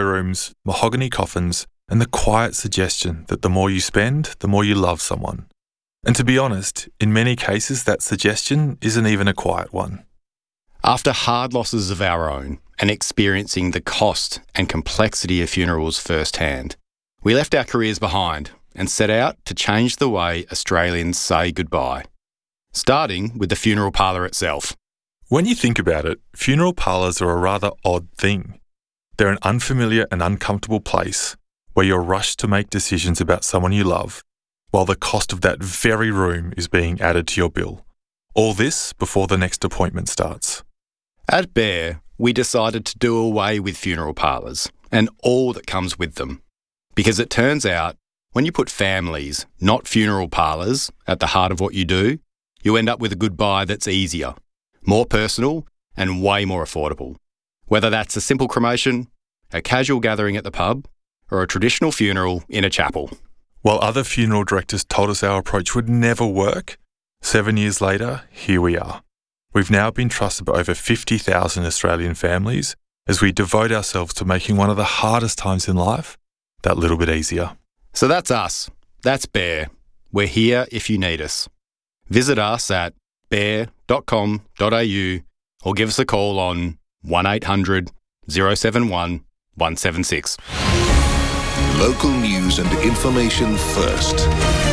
rooms, mahogany coffins, and the quiet suggestion that the more you spend, the more you love someone. And to be honest, in many cases that suggestion isn't even a quiet one. After hard losses of our own and experiencing the cost and complexity of funerals firsthand, we left our careers behind and set out to change the way Australians say goodbye, starting with the funeral parlour itself. When you think about it, funeral parlours are a rather odd thing. They're an unfamiliar and uncomfortable place where you're rushed to make decisions about someone you love, while the cost of that very room is being added to your bill. All this before the next appointment starts. At Bear, we decided to do away with funeral parlours and all that comes with them. Because it turns out, when you put families, not funeral parlours, at the heart of what you do, you end up with a goodbye that's easier, more personal, and way more affordable. Whether that's a simple cremation, a casual gathering at the pub, or a traditional funeral in a chapel. While other funeral directors told us our approach would never work, 7 years later, here we are. We've now been trusted by over 50,000 Australian families as we devote ourselves to making one of the hardest times in life that little bit easier. So that's us. That's Bear. We're here if you need us. Visit us at bear.com.au or give us a call on 1800 071 176. Local news and information first.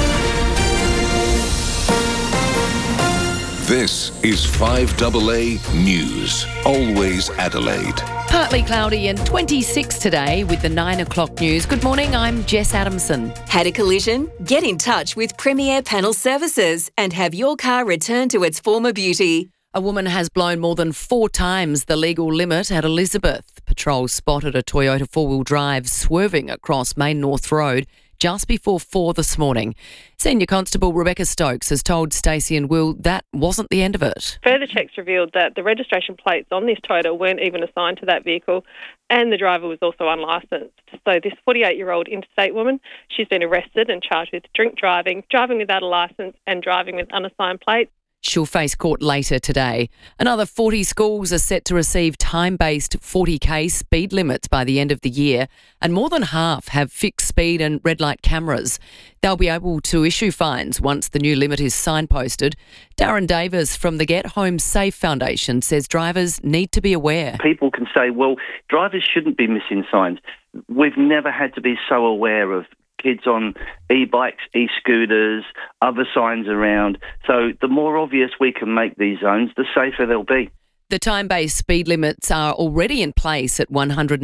This is 5AA News, always Adelaide. Partly cloudy and 26 today with the 9 o'clock news. Good morning, I'm Jess Adamson. Had a collision? Get in touch with Premier Panel Services and have your car returned to its former beauty. A woman has blown more than 4 times the legal limit at Elizabeth. Patrol spotted a Toyota four-wheel drive swerving across Main North Road just before 4 this morning. Senior Constable Rebecca Stokes has told Stacey and Will that wasn't the end of it. Further checks revealed that the registration plates on this Toyota weren't even assigned to that vehicle, and the driver was also unlicensed. So this 48-year-old interstate woman, she's been arrested and charged with drink driving, driving without a licence and driving with unassigned plates. She'll face court later today. Another 40 schools are set to receive time-based 40k speed limits by the end of the year, and more than half have fixed speed and red light cameras. They'll be able to issue fines once the new limit is signposted. Darren Davis from the Get Home Safe Foundation says drivers need to be aware. People can say, well, drivers shouldn't be missing signs. We've never had to be so aware of kids on e-bikes, e-scooters, other signs around. So the more obvious we can make these zones, the safer they'll be. The time-based speed limits are already in place at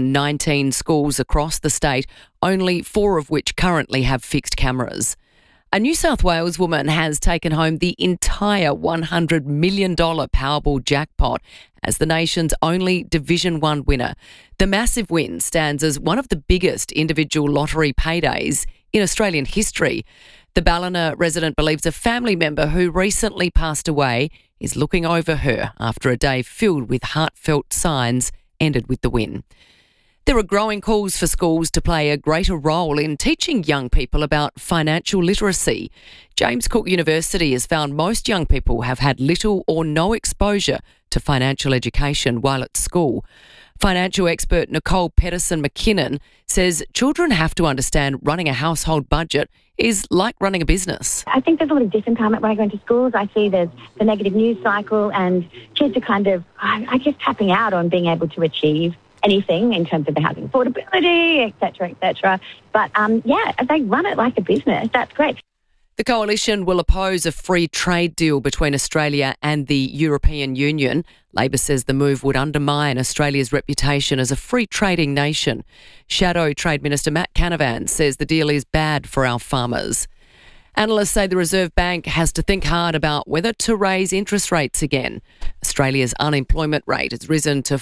119 schools across the state, only 4 of which currently have fixed cameras. A New South Wales woman has taken home the entire $100 million Powerball jackpot as the nation's only Division 1 winner. The massive win stands as one of the biggest individual lottery paydays in Australian history. The Ballina resident believes a family member who recently passed away is looking over her after a day filled with heartfelt signs ended with the win. There are growing calls for schools to play a greater role in teaching young people about financial literacy. James Cook University has found most young people have had little or no exposure to financial education while at school. Financial expert Nicole Pedersen-McKinnon says children have to understand running a household budget is like running a business. I think there's a lot of disempowerment when I go into schools. I see there's the negative news cycle and kids are kind of, I guess, tapping out on being able to achieve anything in terms of the housing affordability, et cetera. But, they run it like a business. That's great. The Coalition will oppose a free trade deal between Australia and the European Union. Labor says the move would undermine Australia's reputation as a free trading nation. Shadow Trade Minister Matt Canavan says the deal is bad for our farmers. Analysts say the Reserve Bank has to think hard about whether to raise interest rates again. Australia's unemployment rate has risen to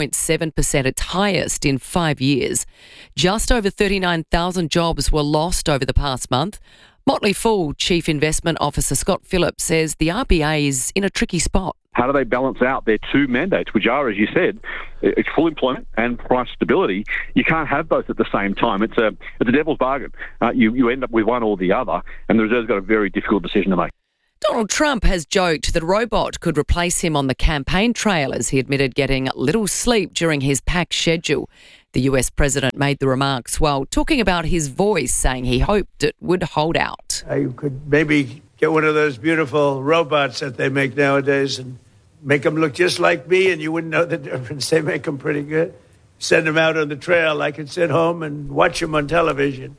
4.7%, its highest in 5 years. Just over 39,000 jobs were lost over the past month. Motley Fool Chief Investment Officer Scott Phillips says the RBA is in a tricky spot. How do they balance out their 2 mandates, which are, as you said, it's full employment and price stability? You can't have both at the same time. It's a devil's bargain. You end up with one or the other, and the Reserve's got a very difficult decision to make. Donald Trump has joked that a robot could replace him on the campaign trail as he admitted getting little sleep during his packed schedule. The US president made the remarks while talking about his voice, saying he hoped it would hold out. You could maybe get one of those beautiful robots that they make nowadays and make them look just like me, and you wouldn't know the difference. They make them pretty good. Send them out on the trail. I could sit home and watch them on television.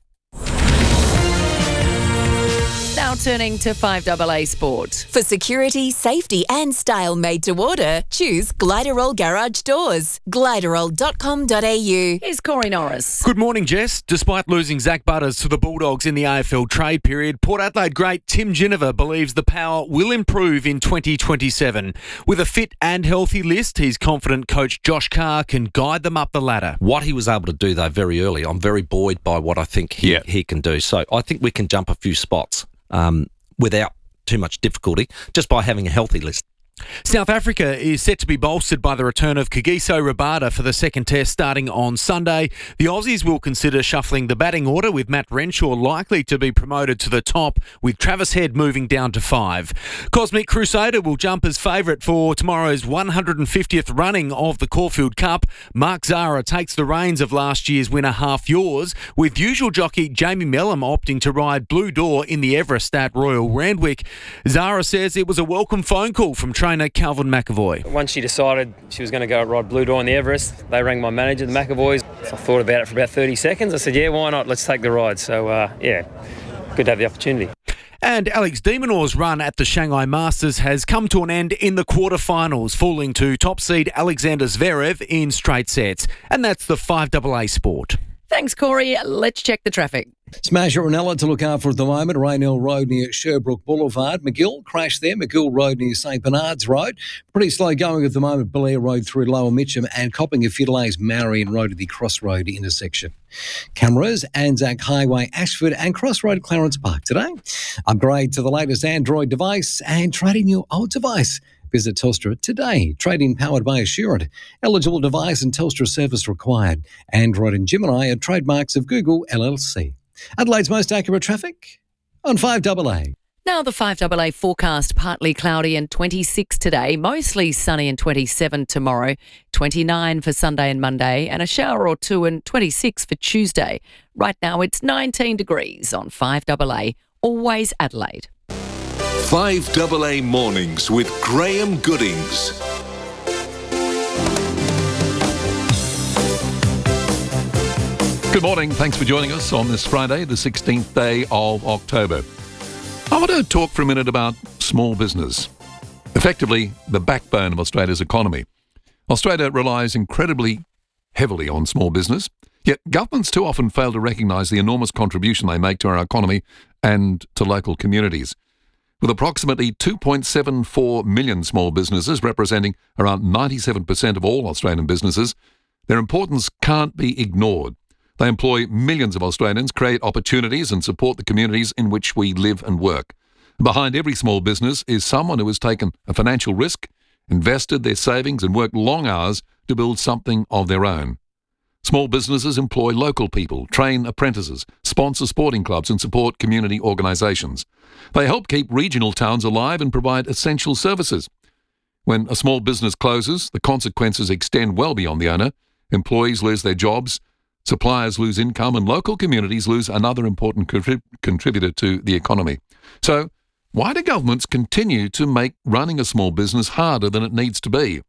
Now turning to 5AA Sport. For security, safety and style made to order, choose Gliderol Garage Doors. Gliderol.com.au. Here's Corey Norris. Good morning, Jess. Despite losing Zach Butters to the Bulldogs in the AFL trade period, Port Adelaide great Tim Ginniver believes the power will improve in 2027. With a fit and healthy list, he's confident coach Josh Carr can guide them up the ladder. What he was able to do, though, very early, I'm very buoyed by what I think he can do. So I think we can jump a few spots without too much difficulty, just by having a healthy list. South Africa is set to be bolstered by the return of Kagiso Rabada for the second test starting on Sunday. The Aussies will consider shuffling the batting order, with Matt Renshaw likely to be promoted to the top, with Travis Head moving down to 5. Cosmic Crusader will jump as favourite for tomorrow's 150th running of the Caulfield Cup. Mark Zahra takes the reins of last year's winner Half Yours, with usual jockey Jamie Mellum opting to ride Blue Door in the Everest at Royal Randwick. Zahra says it was a welcome phone call from trainer Calvin McAvoy. Once she decided she was going to go ride Blue Door on the Everest, they rang my manager, the McAvoys. I thought about it for about 30 seconds. I said, yeah, why not? Let's take the ride. So, good to have the opportunity. And Alex de Minaur's run at the Shanghai Masters has come to an end in the quarterfinals, falling to top seed Alexander Zverev in straight sets. And that's the 5AA Sport. Thanks, Corey. Let's check the traffic. Smash at Ranella to look out for at the moment. Raynell Road near Sherbrooke Boulevard. McGill, crash there. McGill Road near St Bernard's Road. Pretty slow going at the moment. Belair Road through Lower Mitcham and copping a few delays Marion Road at the Crossroad intersection. Cameras, Anzac Highway, Ashford and Crossroad Clarence Park today. Upgrade to the latest Android device and trade in your old device. Visit Telstra today. Trade-in powered by Assurant. Eligible device and Telstra service required. Android and Gemini are trademarks of Google LLC. Adelaide's most accurate traffic on 5AA. Now the 5AA forecast, partly cloudy and 26 today, mostly sunny and 27 tomorrow, 29 for Sunday and Monday, and a shower or two and 26 for Tuesday. Right now it's 19 degrees on 5AA, always Adelaide. 5AA Mornings with Graham Goodings. Good morning. Thanks for joining us on this Friday, the 16th day of October. I want to talk for a minute about small business, effectively the backbone of Australia's economy. Australia relies incredibly heavily on small business, yet governments too often fail to recognise the enormous contribution they make to our economy and to local communities. With approximately 2.74 million small businesses representing around 97% of all Australian businesses, their importance can't be ignored. They employ millions of Australians, create opportunities and support the communities in which we live and work. Behind every small business is someone who has taken a financial risk, invested their savings and worked long hours to build something of their own. Small businesses employ local people, train apprentices, sponsor sporting clubs and support community organisations. They help keep regional towns alive and provide essential services. When a small business closes, the consequences extend well beyond the owner. Employees lose their jobs, suppliers lose income, and local communities lose another important contributor to the economy. So, why do governments continue to make running a small business harder than it needs to be?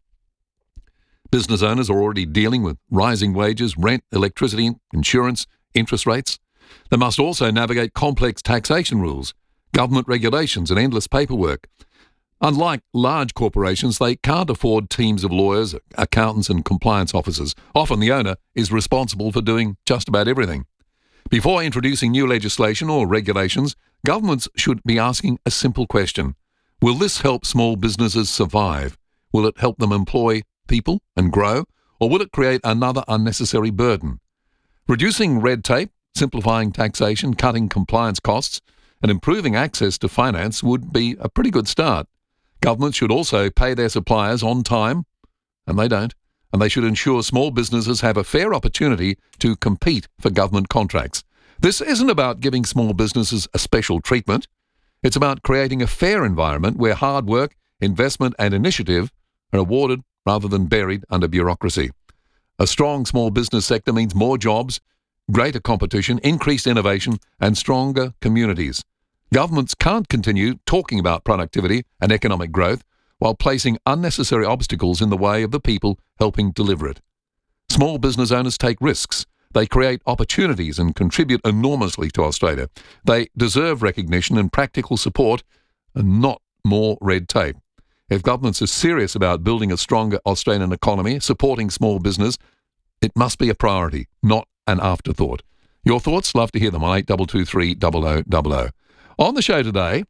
Business owners are already dealing with rising wages, rent, electricity, insurance, interest rates. They must also navigate complex taxation rules, government regulations, and endless paperwork. Unlike large corporations, they can't afford teams of lawyers, accountants and compliance officers. Often the owner is responsible for doing just about everything. Before introducing new legislation or regulations, governments should be asking a simple question. Will this help small businesses survive? Will it help them employ people and grow? Or will it create another unnecessary burden? Reducing red tape, simplifying taxation, cutting compliance costs, and improving access to finance would be a pretty good start. Governments should also pay their suppliers on time, and they don't, and they should ensure small businesses have a fair opportunity to compete for government contracts. This isn't about giving small businesses a special treatment. It's about creating a fair environment where hard work, investment and initiative are awarded rather than buried under bureaucracy. A strong small business sector means more jobs, greater competition, increased innovation and stronger communities. Governments can't continue talking about productivity and economic growth while placing unnecessary obstacles in the way of the people helping deliver it. Small business owners take risks. They create opportunities and contribute enormously to Australia. They deserve recognition and practical support and not more red tape. If governments are serious about building a stronger Australian economy, supporting small business, it must be a priority, not an afterthought. Your thoughts? Love to hear them on 8223 0000. On the show today,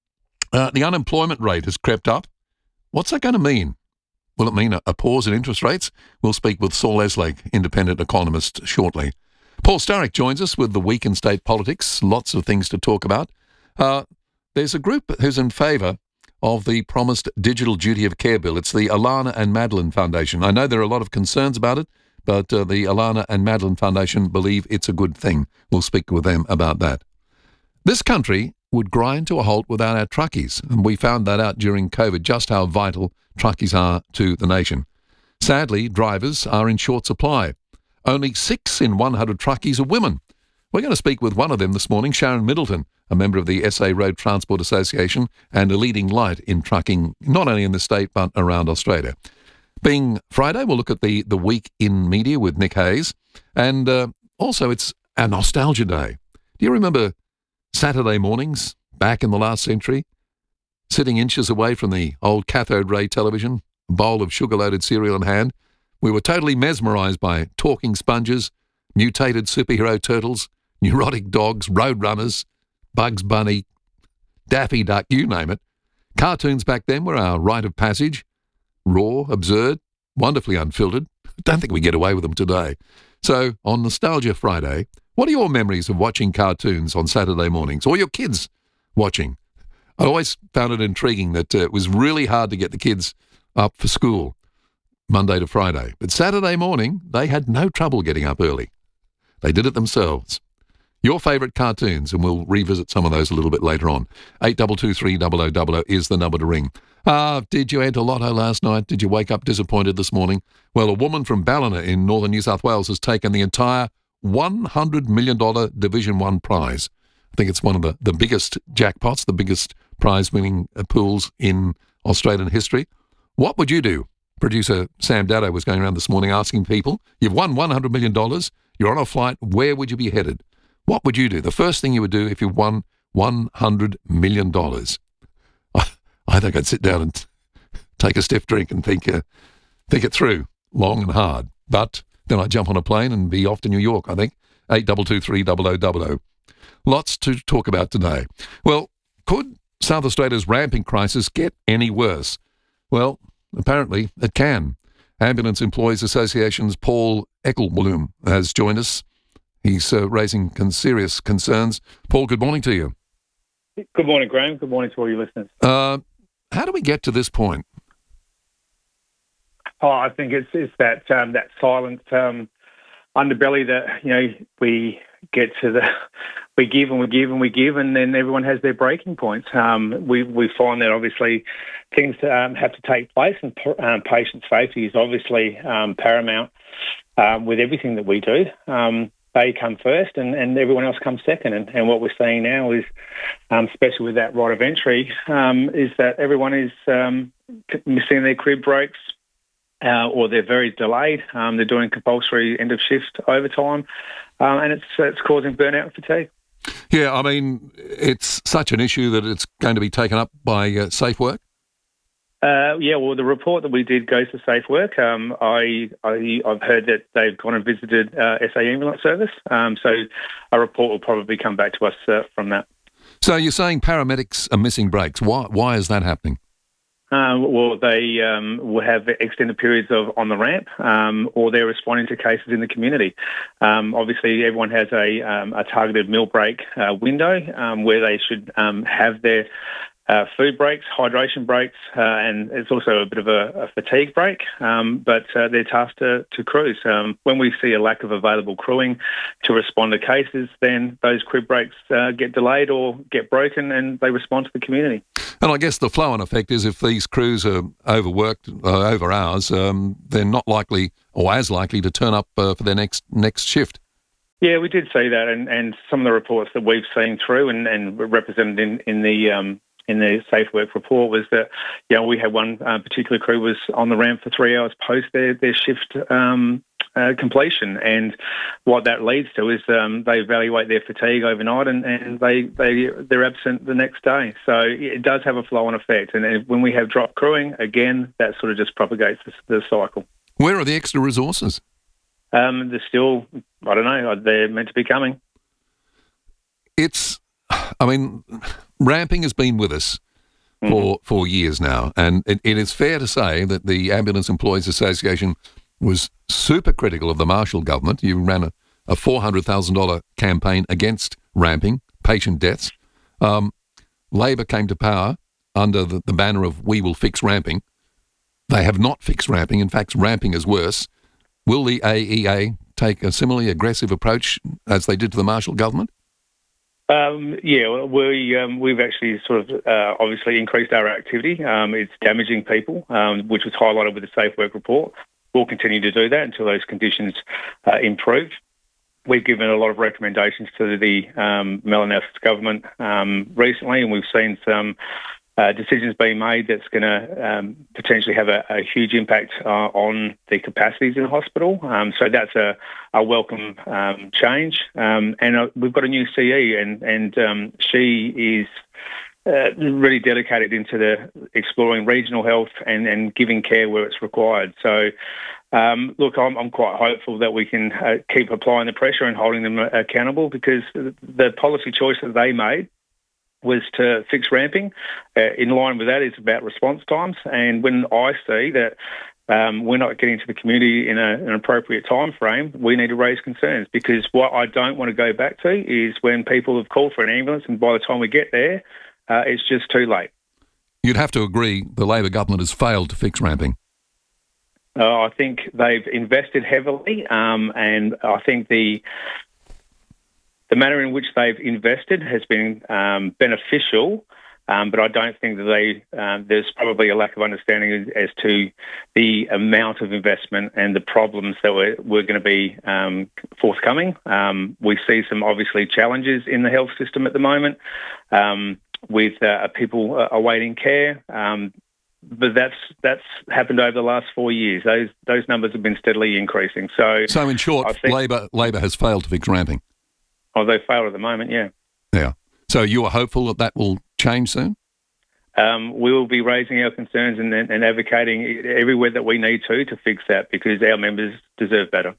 the unemployment rate has crept up. What's that going to mean? Will it mean a pause in interest rates? We'll speak with Saul Eslake, independent economist, shortly. Paul Sturrock joins us with the week in state politics. Lots of things to talk about. There's a group who's in favour of the promised digital duty of care bill. It's the Alana and Madeline Foundation. I know there are a lot of concerns about it, but the Alana and Madeline Foundation believe it's a good thing. We'll speak with them about that. This country would grind to a halt without our truckies, and we found that out during COVID, just how vital truckies are to the nation. Sadly, drivers are in short supply. Only 6 in 100 truckies are women. We're going to speak with one of them this morning, Sharon Middleton, a member of the SA Road Transport Association and a leading light in trucking, not only in the state but around Australia. Being Friday, we'll look at the week in media with Nick Hayes, and also it's our nostalgia day. Do you remember Saturday mornings back in the last century? Sitting inches away from the old cathode ray television, a bowl of sugar-loaded cereal in hand, we were totally mesmerised by talking sponges, mutated superhero turtles, neurotic dogs, roadrunners, Bugs Bunny, Daffy Duck, you name it. Cartoons back then were our rite of passage. Raw, absurd, wonderfully unfiltered. Don't think we get away with them today. So, on Nostalgia Friday, what are your memories of watching cartoons on Saturday mornings, or your kids watching? I always found it intriguing that it was really hard to get the kids up for school Monday to Friday. But Saturday morning, they had no trouble getting up early. They did it themselves. Your favourite cartoons, and we'll revisit some of those a little bit later on. 8223 0000 is the number to ring. Did you enter Lotto last night? Did you wake up disappointed this morning? Well, a woman from Ballina in northern New South Wales has taken the entire $100 million Division 1 prize. I think it's one of the biggest jackpots, the biggest prize-winning pools in Australian history. What would you do? Producer Sam Daddo was going around this morning asking people, you've won $100 million, you're on a flight, where would you be headed? What would you do? The first thing you would do if you won $100 million. I think I'd sit down and take a stiff drink and think it through long and hard. But then I'd jump on a plane and be off to New York, I think. 8223 0000. Lots to talk about today. Well, could South Australia's ramping crisis get any worse? Well, apparently it can. Ambulance Employees Association's Paul Eckelbloom has joined us. He's raising serious concerns. Paul, good morning to you. Good morning, Graham. Good morning to all your listeners. How do we get to this point? Oh, I think it's that silent underbelly that we get to we give and we give and we give, and then everyone has their breaking points. We find that obviously things have to take place, and patient safety is obviously paramount with everything that we do. They come first and everyone else comes second. And what we're seeing now is, especially with that right of entry, is that everyone is missing their crib breaks or they're very delayed. They're doing compulsory end-of-shift overtime, and it's causing burnout and fatigue. Yeah, I mean, it's such an issue that it's going to be taken up by Safe Work? Well, the report that we did goes to Safe Work. I've heard that they've gone and visited SA Ambulance Service, so a report will probably come back to us from that. So you're saying paramedics are missing breaks. Why is that happening? Well, they will have extended periods on the ramp, or they're responding to cases in the community. Obviously, everyone has a targeted meal break window where they should have their food breaks, hydration breaks, and it's also a bit of a fatigue break, but they're tasked to cruise. When we see a lack of available crewing to respond to cases, then those crib breaks get delayed or get broken and they respond to the community. And I guess the flow-on effect is if these crews are overworked, over hours, they're not likely or as likely to turn up for their next shift. Yeah, we did see that, and some of the reports that we've seen through and represented in the Safe Work report was that, we had one particular crew was on the ramp for 3 hours post their shift completion, and what that leads to is they evaluate their fatigue overnight and they're absent the next day. So it does have a flow-on effect, and when we have drop crewing, again, that sort of just propagates the cycle. Where are the extra resources? They're still, I don't know, they're meant to be coming. Ramping has been with us for years now, and it is fair to say that the Ambulance Employees Association was super critical of the Marshall government. You ran a $400,000 campaign against ramping, patient deaths. Labor came to power under the banner of "We will fix ramping." They have not fixed ramping. In fact, ramping is worse. Will the AEA take a similarly aggressive approach as they did to the Marshall government? We've actually sort of obviously increased our activity. It's damaging people, which was highlighted with the Safe Work report. We'll continue to do that until those conditions improve. We've given a lot of recommendations to the Malinauskas government recently, and we've seen some decisions being made that's going to potentially have a huge impact on the capacities in hospital. So that's a welcome change. And we've got a new CE, and she is really dedicated into the exploring regional health and giving care where it's required. So, I'm quite hopeful that we can keep applying the pressure and holding them accountable, because the policy choice that they made was to fix ramping. In line with that is about response times. And when I see that we're not getting to the community in an appropriate time frame, we need to raise concerns, because what I don't want to go back to is when people have called for an ambulance and by the time we get there, it's just too late. You'd have to agree the Labor government has failed to fix ramping. I think they've invested heavily, and I think the manner in which they've invested has been beneficial, but I don't think that there's probably a lack of understanding as to the amount of investment and the problems that we're going to be forthcoming. We see some obviously challenges in the health system at the moment with people awaiting care. But that's happened over the last 4 years. Those numbers have been steadily increasing. So in short, Labor has failed to fix ramping. Oh, they failed at the moment, yeah. Yeah. So you are hopeful that will change soon? We will be raising our concerns and advocating everywhere that we need to fix that, because our members deserve better.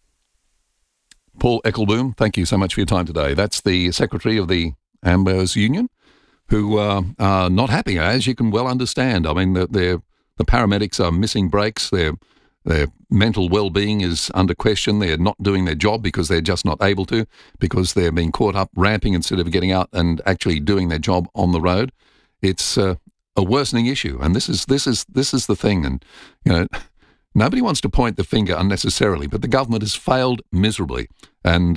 Paul Eichelboom, thank you so much for your time today. That's the Secretary of the Ambos Union, who are not happy, as you can well understand. I mean, the paramedics are missing breaks. Their mental well-being is under question. They're not doing their job because they're just not able to, because they're being caught up ramping instead of getting out and actually doing their job on the road. It's a worsening issue, and this is the thing. And nobody wants to point the finger unnecessarily, but the government has failed miserably. And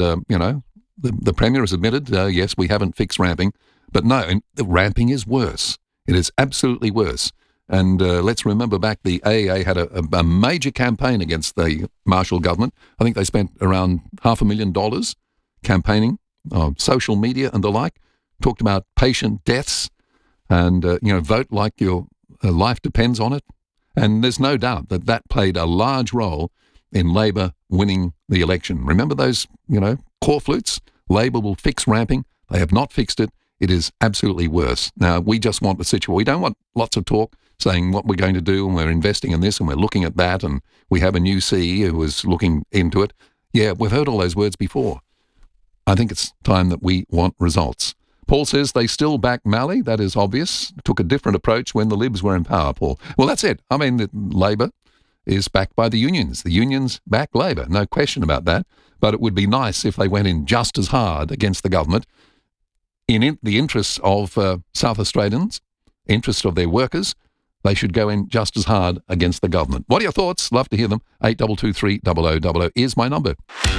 the Premier has admitted, yes, we haven't fixed ramping. But no, the ramping is worse. It is absolutely worse. And let's remember back, the AEA had a major campaign against the Marshall government. I think they spent around $500,000 campaigning on social media and the like, talked about patient deaths and, vote like your life depends on it. And there's no doubt that played a large role in Labor winning the election. Remember those, core flutes? Labor will fix ramping. They have not fixed it. It is absolutely worse. Now, we just want the situation. We don't want lots of talk saying what we're going to do and we're investing in this and we're looking at that and we have a new CE who is looking into it. Yeah, we've heard all those words before. I think it's time that we want results. Paul says they still back Malley. That is obvious. Took a different approach when the Libs were in power, Paul. Well, that's it. I mean, Labor is backed by the unions. The unions back Labor. No question about that. But it would be nice if they went in just as hard against the government in the interests of South Australians, interests of their workers, they should go in just as hard against the government. What are your thoughts? Love to hear them. 8223 0000 is my number.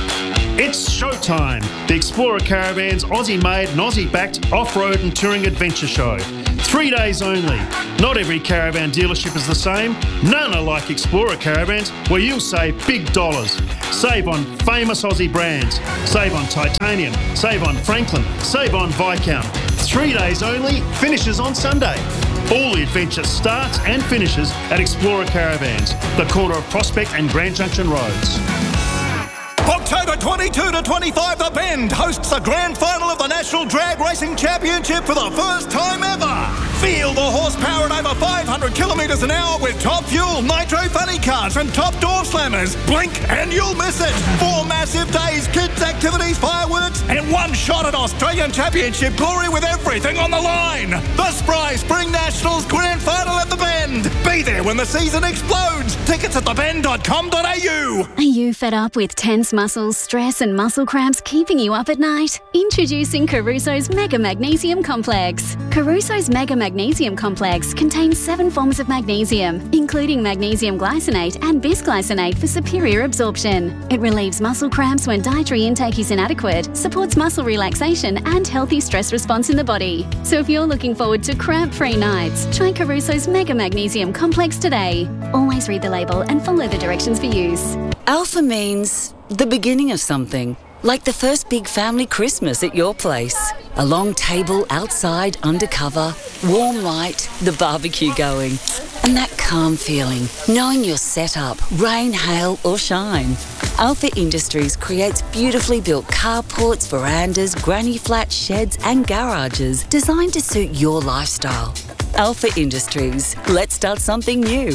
It's showtime. The Explorer Caravans Aussie-made and Aussie-backed off-road and touring adventure show. 3 days only. Not every caravan dealership is the same. None are like Explorer Caravans, where you'll save big dollars. Save on famous Aussie brands. Save on Titanium. Save on Franklin. Save on Viscount. 3 days only. Finishes on Sunday. All the adventure starts and finishes at Explorer Caravans, the corner of Prospect and Grand Junction Roads. October 22 to 25, The Bend hosts the grand final of the National Drag Racing Championship for the first time ever. Feel the horsepower at over 500 kilometres an hour with top fuel, nitro funny cars and top door slammers. Blink and you'll miss it. 4 massive days, kids activities, fireworks and one shot at Australian Championship glory with everything on the line. The Spry Spring Nationals Grand Final at The Bend. Be there when the season explodes. Tickets at thebend.com.au. Are you fed up with tense muscles, stress and muscle cramps keeping you up at night? Introducing Caruso's Mega Magnesium Complex. Caruso's Mega Magnesium Complex contains 7 forms of magnesium, including magnesium glycinate and bisglycinate for superior absorption. It relieves muscle cramps when dietary intake is inadequate, supports muscle relaxation and healthy stress response in the body. So if you're looking forward to cramp-free nights, try Caruso's Mega Magnesium Complex today. Always read the label and follow the directions for use. Alpha means the beginning of something, like the first big family Christmas at your place. A long table outside, undercover, warm light, the barbecue going. And that calm feeling, knowing you're set up, rain, hail or shine. Alpha Industries creates beautifully built carports, verandas, granny flats, sheds and garages designed to suit your lifestyle. Alpha Industries. Let's start something new.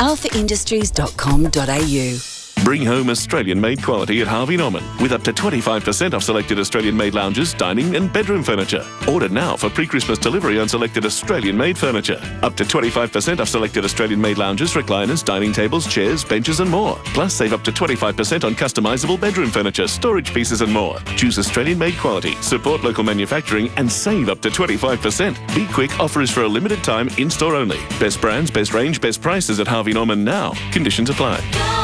alphaindustries.com.au. Bring home Australian-made quality at Harvey Norman with up to 25% off selected Australian-made lounges, dining and bedroom furniture. Order now for pre-Christmas delivery on selected Australian-made furniture. Up to 25% off selected Australian-made lounges, recliners, dining tables, chairs, benches and more. Plus save up to 25% on customisable bedroom furniture, storage pieces and more. Choose Australian-made quality, support local manufacturing and save up to 25%. Be quick, offer is for a limited time, in-store only. Best brands, best range, best prices at Harvey Norman now. Conditions apply.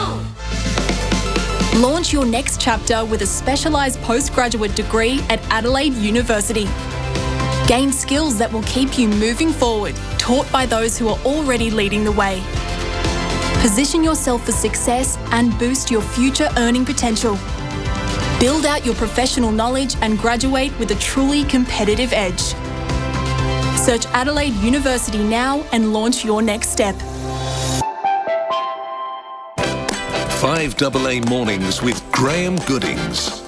Launch your next chapter with a specialised postgraduate degree at Adelaide University. Gain skills that will keep you moving forward, taught by those who are already leading the way. Position yourself for success and boost your future earning potential. Build out your professional knowledge and graduate with a truly competitive edge. Search Adelaide University now and launch your next step. 5AA Mornings with Graham Goodings.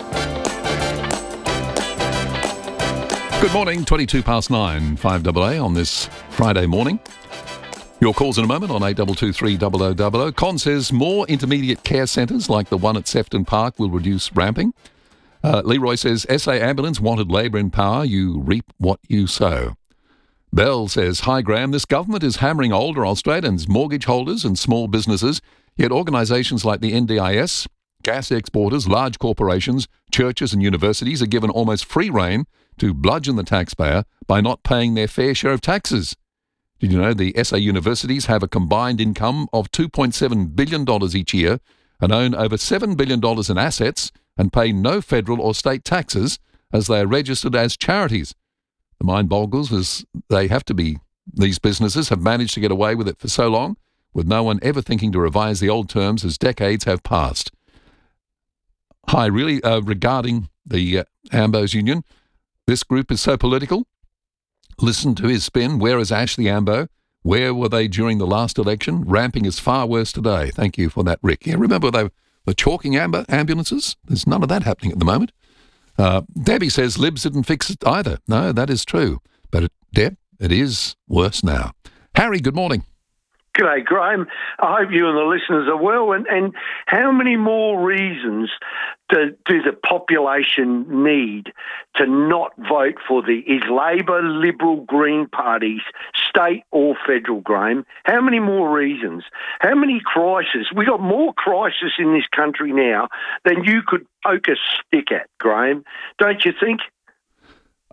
Good morning, 22 past 9, 5AA on this Friday morning. Your calls in a moment on 8223 0000. Con says more intermediate care centres like the one at Sefton Park will reduce ramping. Leroy says SA Ambulance wanted Labor in power. You reap what you sow. Bell says, hi Graham, this government is hammering older Australians, mortgage holders and small businesses, yet organisations like the NDIS, gas exporters, large corporations, churches and universities are given almost free rein to bludgeon the taxpayer by not paying their fair share of taxes. Did you know the SA universities have a combined income of $2.7 billion each year and own over $7 billion in assets and pay no federal or state taxes as they are registered as charities? The mind boggles as they have to be. These businesses have managed to get away with it for so long, with no one ever thinking to revise the old terms as decades have passed. Hi, really, regarding the Ambos Union, this group is so political. Listen to his spin. Where is Ashley Ambo? Where were they during the last election? Ramping is far worse today. Thank you for that, Rick. Yeah, remember they were chalking ambulances? There's none of that happening at the moment. Debbie says Libs didn't fix it either. No, that is true. But, Deb, it is worse now. Harry, good morning. G'day, Graham. I hope you and the listeners are well. And how many more reasons do the population need to not vote for the Labor, Liberal, Green parties, state or federal, Graham? How many more reasons? How many crises? We got more crisis in this country now than you could poke a stick at, Graham. Don't you think?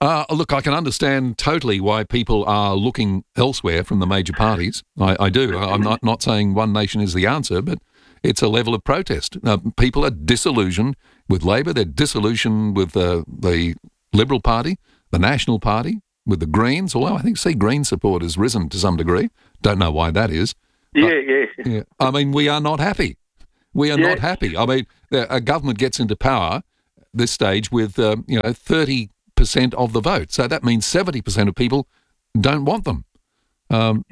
Look, I can understand totally why people are looking elsewhere from the major parties. I do. I'm not saying one nation is the answer, but it's a level of protest. People are disillusioned with Labor. They're disillusioned with the Liberal Party, the National Party, with the Greens, although I think Green support has risen to some degree. Don't know why that is. Yeah. I mean, we are not happy. We are not happy. I mean, a government gets into power this stage with 30% of the vote. So that means 70% of people don't want them. Go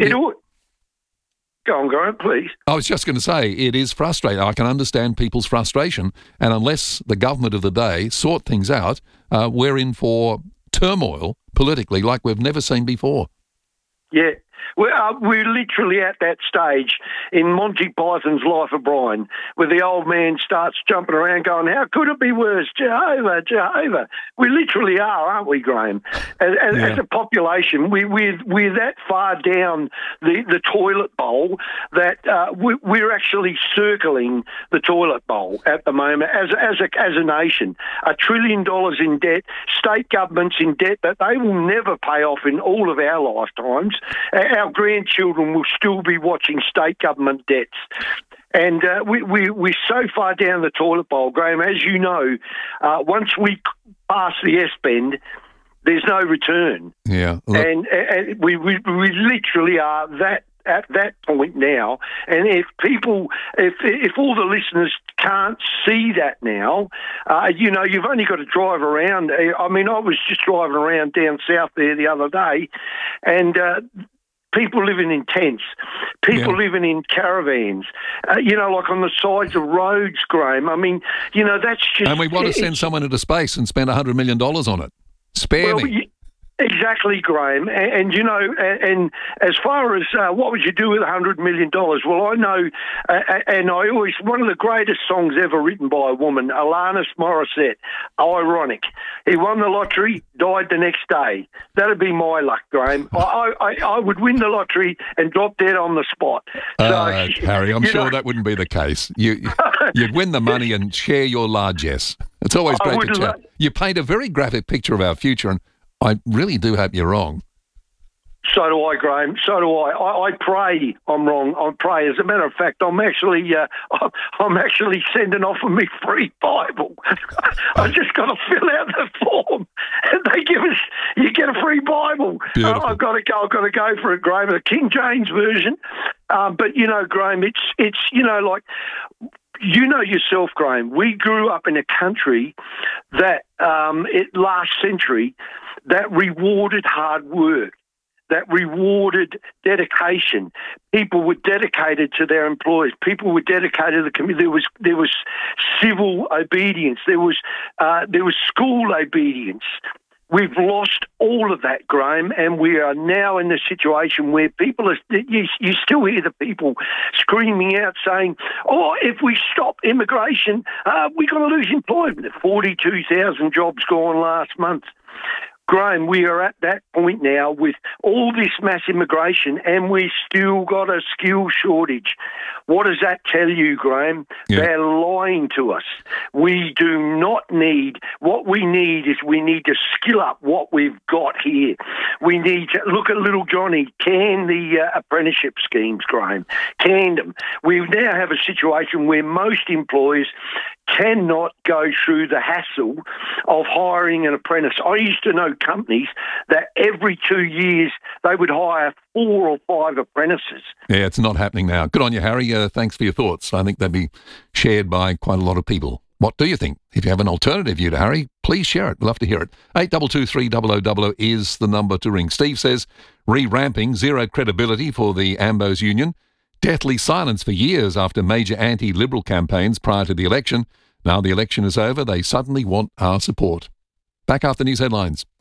on, Graham, please. I was just going to say, it is frustrating. I can understand people's frustration, and unless the government of the day sort things out, we're in for turmoil politically like we've never seen before. Yeah. We're literally at that stage in Monty Python's Life of Brian, where the old man starts jumping around going, how could it be worse? Jehovah, Jehovah. We literally are, aren't we, Graham? As a population, we're that far down the toilet bowl that we're actually circling the toilet bowl at the moment as a nation. $1 trillion in debt, state governments in debt that they will never pay off in all of our lifetimes. Our grandchildren will still be watching state government debts. And we're so far down the toilet bowl, Graham, as you know, once we pass the S-bend, there's no return. Yeah. And we literally are at that point now. And if all the listeners can't see that now, you've only got to drive around. I mean, I was just driving around down south there the other day, and people living in tents, people living in caravans, like on the sides of roads, Graham. I mean, that's just... And we want to send someone into space and spend $100 million on it. Spare me. Exactly, Graham. And and as far as what would you do with $100 million? Well, I know, and I always, one of the greatest songs ever written by a woman, Alanis Morissette, Ironic. He won the lottery, died the next day. That'd be my luck, Graham. I would win the lottery and drop dead on the spot. So, Harry, I'm sure that wouldn't be the case. You'd win the money and share your largesse. It's always great to chat. You paint a very graphic picture of our future, and I really do hope you're wrong. So do I, Graham. So do I. I pray I'm wrong. I pray. As a matter of fact, I'm actually sending off a me free Bible. I just got to fill out the form, and you get a free Bible. I've got to go for it, Graham. The King James version. But Graham, it's like. You know yourself, Graham, we grew up in a country that last century that rewarded hard work, that rewarded dedication. People were dedicated to their employers. People were dedicated to the community. There was civil obedience. There was school obedience. We've lost all of that, Graham, and we are now in the situation where people are, you still hear the people screaming out saying, if we stop immigration, we're going to lose employment. 42,000 jobs gone last month. Graham, we are at that point now with all this mass immigration, and we've still got a skill shortage. What does that tell you, Graham? Yeah. They're lying to us. We do not need, what we need is we need to skill up what we've got here. We need to look at little Johnny, can the apprenticeship schemes, Graham, can them. We now have a situation where most employers cannot go through the hassle of hiring an apprentice. I used to know companies that every 2 years they would hire 4 or 5 apprentices. Yeah, it's not happening now. Good on you, Harry. Thanks for your thoughts. I think they'd be shared by quite a lot of people. What do you think? If you have an alternative view to Harry, please share it. We'd love to hear it. 822 is the number to ring. Steve says, re-ramping, zero credibility for the Ambos union. Deathly silence for years after major anti-Liberal campaigns prior to the election. Now the election is over, they suddenly want our support. Back after news headlines.